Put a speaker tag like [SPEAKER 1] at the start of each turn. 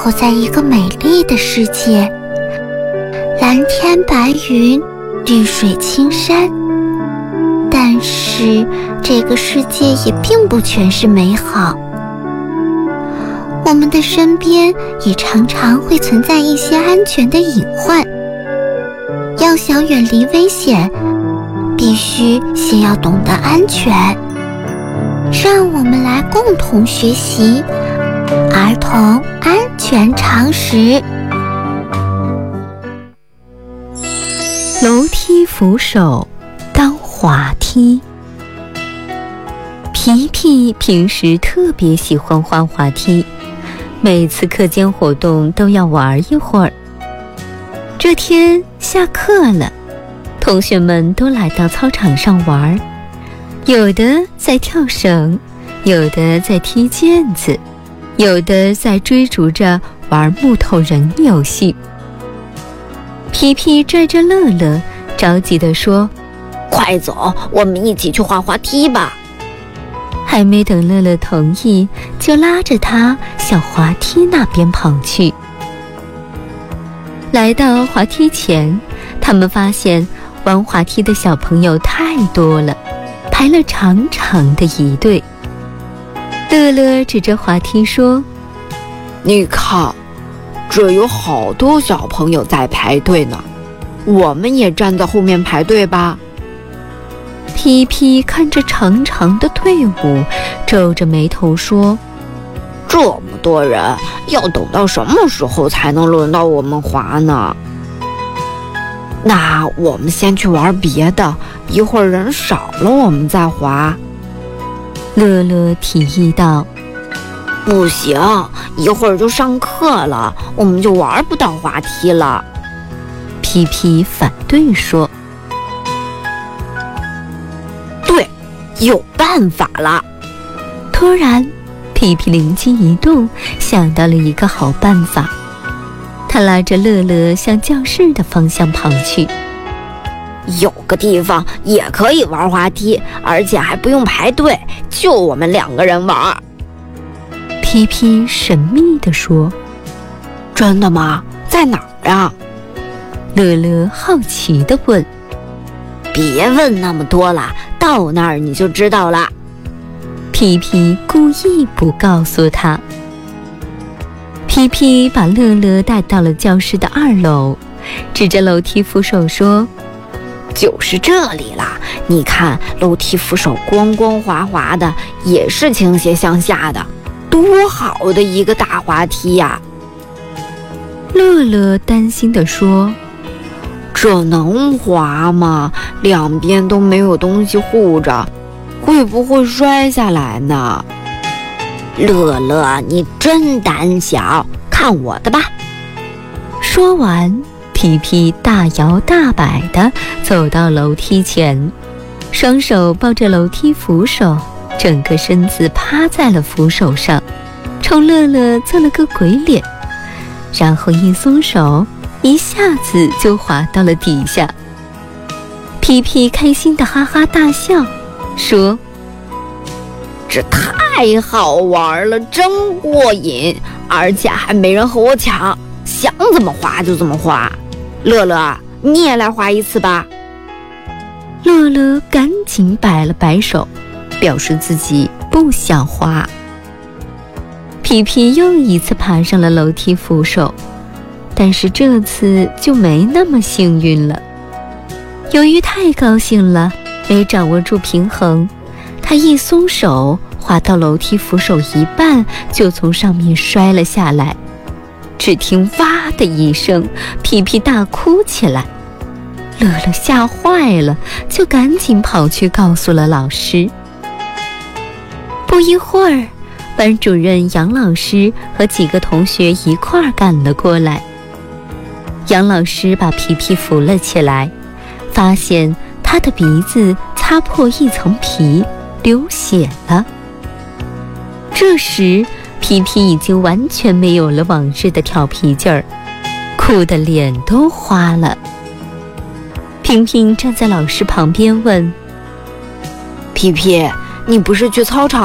[SPEAKER 1] 活在一个美丽的世界，蓝天白云，绿水青山。但是这个世界也并不全是美好，我们的身边也常常会存在一些安全的隐患。要想远离危险，必须先要懂得安全。让我们来共同学习儿童安全常识。
[SPEAKER 2] 楼梯扶手当滑梯。皮皮平时特别喜欢滑滑梯，每次课间活动都要玩一会儿。这天下课了，同学们都来到操场上玩，有的在跳绳，有的在踢毽子，有的在追逐着玩木头人游戏。皮皮拽着乐乐，着急地说：“
[SPEAKER 3] 快走，我们一起去滑滑梯吧。”
[SPEAKER 2] 还没等乐乐同意，就拉着他向滑梯那边跑去。来到滑梯前，他们发现玩滑梯的小朋友太多了，排了长长的一队。乐乐指着滑梯说：“
[SPEAKER 3] 你看，这有好多小朋友在排队呢，我们也站在后面排队吧。”
[SPEAKER 2] 皮皮看着长长的队伍，皱着眉头说：“
[SPEAKER 3] 这么多人，要等到什么时候才能轮到我们滑呢？那我们先去玩别的，一会儿人少了我们再滑。”
[SPEAKER 2] 乐乐提议道。
[SPEAKER 3] “不行，一会儿就上课了，我们就玩不到滑梯了。”
[SPEAKER 2] 皮皮反对说。
[SPEAKER 3] 对，有办法了！
[SPEAKER 2] 突然，皮皮灵机一动，想到了一个好办法。他拉着乐乐向教室的方向跑去。
[SPEAKER 3] 有个地方也可以玩滑梯，而且还不用排队，就我们2个人玩。
[SPEAKER 2] 皮皮神秘地说。
[SPEAKER 3] 真的吗？在哪儿啊？
[SPEAKER 2] 乐乐好奇地问。
[SPEAKER 3] 别问那么多了，到那儿你就知道了。
[SPEAKER 2] 皮皮故意不告诉他。皮皮把乐乐带到了教室的2楼，指着楼梯扶手说：“
[SPEAKER 3] 就是这里啦，你看楼梯扶手光光滑滑的，也是倾斜向下的，多好的一个大滑梯呀！”
[SPEAKER 2] 乐乐担心地说：“
[SPEAKER 3] 这能滑吗？两边都没有东西护着，会不会摔下来呢？”乐乐，你真胆小，看我的吧！
[SPEAKER 2] 说完，皮皮大摇大摆地走到楼梯前，双手抱着楼梯扶手，整个身子趴在了扶手上，冲乐乐做了个鬼脸，然后一松手，一下子就滑到了底下。皮皮开心地哈哈大笑，说：“
[SPEAKER 3] 这太好玩了，真过瘾，而且还没人和我抢，想怎么滑就怎么滑。乐乐，你也来滑一次吧。”
[SPEAKER 2] 乐乐赶紧摆了摆手，表示自己不想滑。皮皮又一次爬上了楼梯扶手，但是这次就没那么幸运了。由于太高兴了，没掌握住平衡，他一松手，滑到楼梯扶手一半，就从上面摔了下来。只听哇的一声，皮皮大哭起来。乐乐吓坏了，就赶紧跑去告诉了老师。不一会儿，班主任杨老师和几个同学一块儿赶了过来。杨老师把皮皮扶了起来，发现他的鼻子擦破一层皮，流血了。这时，皮皮已经完全没有了往日的调皮劲儿，哭得脸都花了。平平站在老师旁边问：“
[SPEAKER 3] 皮皮，你不是去操场